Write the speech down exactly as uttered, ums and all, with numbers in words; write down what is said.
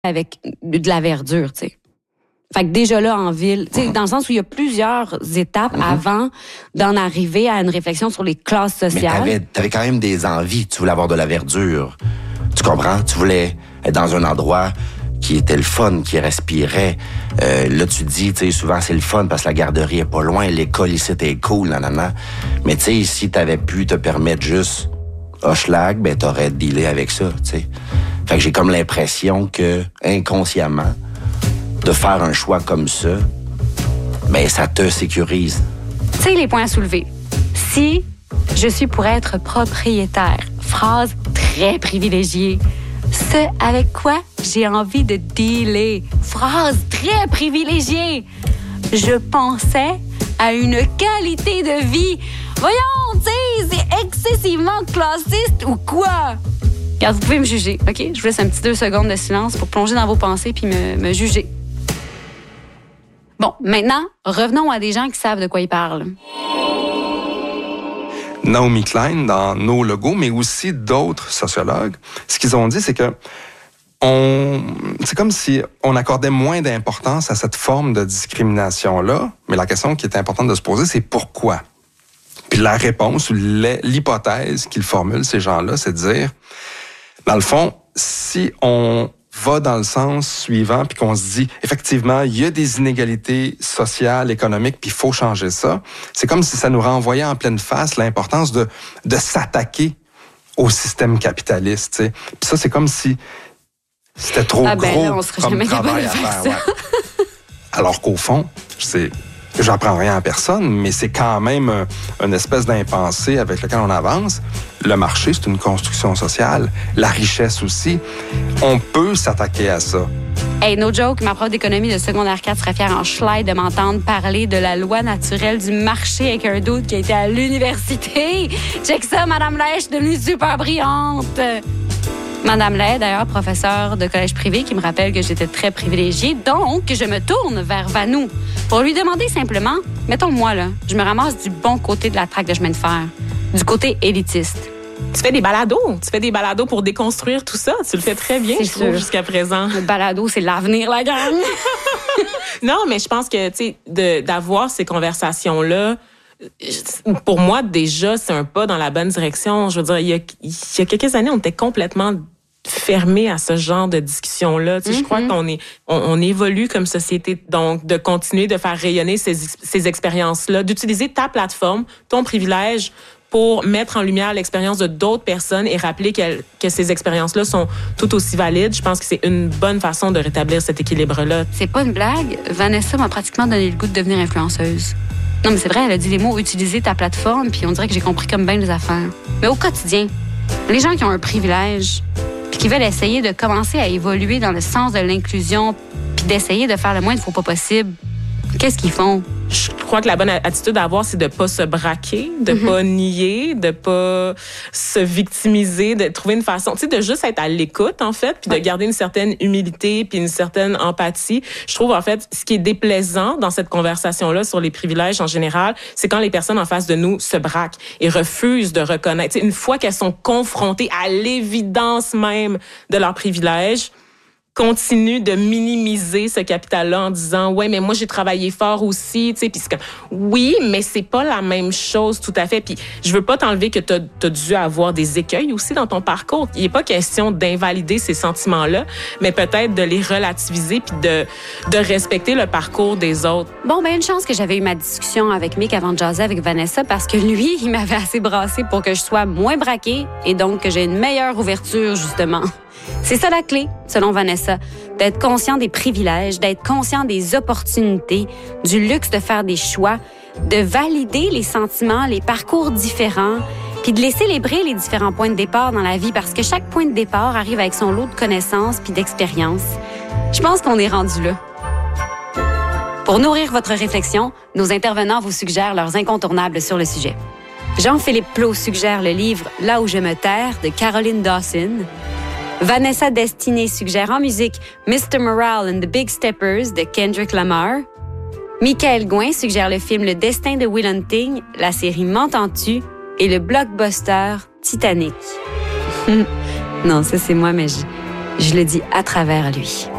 avec de la verdure, tu sais. Fait que déjà là, en ville, tu sais, mm-hmm. dans le sens où il y a plusieurs étapes mm-hmm. avant d'en arriver à une réflexion sur les classes sociales. Mais t'avais, t'avais quand même des envies. Tu voulais avoir de la verdure. Tu comprends? Tu voulais être dans un endroit qui était le fun, qui respirait. Euh, là, tu te dis, tu sais, souvent, c'est le fun parce que la garderie est pas loin, l'école ici, était cool, nanana. Mais tu sais, si t'avais pu te permettre juste Hochelag, ben t'aurais dealé avec ça, tu sais. Fait que j'ai comme l'impression que, inconsciemment, de faire un choix comme ça, ben ça te sécurise. Tu sais, les points à soulever. Si je suis pour être propriétaire, phrase très privilégiée, ce avec quoi j'ai envie de dealer, phrase très privilégiée. Je pensais à une qualité de vie. Voyons, tu sais, c'est excessivement classiste ou quoi? Regarde, vous pouvez me juger, OK? Je vous laisse un petit deux secondes de silence pour plonger dans vos pensées puis me, me juger. Bon, maintenant, revenons à des gens qui savent de quoi ils parlent. Naomi Klein, dans Nos Logos, mais aussi d'autres sociologues, ce qu'ils ont dit, c'est que on, c'est comme si on accordait moins d'importance à cette forme de discrimination-là, mais la question qui est importante de se poser, c'est pourquoi? Puis la réponse, ou l'hypothèse qu'ils formulent, ces gens-là, c'est de dire, dans le fond, si on va dans le sens suivant, puis qu'on se dit, effectivement, il y a des inégalités sociales, économiques, puis il faut changer ça, c'est comme si ça nous renvoyait en pleine face l'importance de, de s'attaquer au système capitaliste, tu sais. Puis ça, c'est comme si c'était trop ah ben gros là, on serait comme jamais travail à faire. Ouais. Alors qu'au fond, c'est... J'apprends rien à personne, mais c'est quand même un, une espèce d'impensé avec lequel on avance. Le marché, c'est une construction sociale. La richesse aussi. On peut s'attaquer à ça. Hey, no joke, ma prof d'économie de secondaire quatre serait fière en schley de m'entendre parler de la loi naturelle du marché avec un doute qui a été à l'université. Check ça, Madame Lay, je suis devenue super brillante. Madame Lay, d'ailleurs, professeure de collège privé, qui me rappelle que j'étais très privilégiée. Donc, je me tourne vers Vanou pour lui demander simplement, mettons moi, là, je me ramasse du bon côté de la traque de chemin de fer, du côté élitiste. Tu fais des balados. Tu fais des balados pour déconstruire tout ça. Tu le fais très bien, c'est je trouve, jusqu'à présent. Le balado, c'est l'avenir, la gang. Non, mais je pense que, tu sais, de, d'avoir ces conversations-là, pour moi, déjà, c'est un pas dans la bonne direction. Je veux dire, il y a, il y a quelques années, on était complètement fermé à ce genre de discussion-là. Tu sais, mm-hmm. Je crois qu'on est, on, on évolue comme société, donc de continuer de faire rayonner ces, ces expériences-là, d'utiliser ta plateforme, ton privilège, pour mettre en lumière l'expérience de d'autres personnes et rappeler que, que ces expériences-là sont tout aussi valides. Je pense que c'est une bonne façon de rétablir cet équilibre-là. C'est pas une blague. Vanessa m'a pratiquement donné le goût de devenir influenceuse. Non, mais c'est vrai, elle a dit les mots « utiliser ta plateforme », puis on dirait que j'ai compris comme bien les affaires. Mais au quotidien, les gens qui ont un privilège, puis qui veulent essayer de commencer à évoluer dans le sens de l'inclusion, puis d'essayer de faire le moins de faux pas possible, qu'est-ce qu'ils font? Je crois que la bonne attitude à avoir, c'est de pas se braquer, de mm-hmm. pas nier, de pas se victimiser, de trouver une façon, tu sais, de juste être à l'écoute, en fait, puis ouais. de garder une certaine humilité puis une certaine empathie. Je trouve, en fait, ce qui est déplaisant dans cette conversation-là sur les privilèges en général, c'est quand les personnes en face de nous se braquent et refusent de reconnaître. Tu sais, une fois qu'elles sont confrontées à l'évidence même de leurs privilèges, continue de minimiser ce capital-là en disant ouais mais moi j'ai travaillé fort aussi, tu sais, puis oui mais c'est pas la même chose tout à fait, puis je veux pas t'enlever que t'as, t'as dû avoir des écueils aussi dans ton parcours. Il est pas question d'invalider ces sentiments-là, mais peut-être de les relativiser puis de de respecter le parcours des autres. Bon ben une chance que j'avais eu ma discussion avec Mick avant de jaser avec Vanessa, parce que lui il m'avait assez brassé pour que je sois moins braquée et donc que j'ai une meilleure ouverture justement. C'est ça la clé, selon Vanessa, d'être conscient des privilèges, d'être conscient des opportunités, du luxe de faire des choix, de valider les sentiments, les parcours différents, puis de les célébrer les différents points de départ dans la vie, parce que chaque point de départ arrive avec son lot de connaissances puis d'expériences. Je pense qu'on est rendu là. Pour nourrir votre réflexion, nos intervenants vous suggèrent leurs incontournables sur le sujet. Jean-Philippe Plot suggère le livre « Là où je me terre » de Caroline Dawson. Vanessa Destinée suggère en musique mister Morale and the Big Steppers de Kendrick Lamar. Michael Gouin suggère le film Le Destin de Will Hunting, la série M'entends-tu et le blockbuster Titanic. Non, ça c'est moi, mais je, Je le dis à travers lui.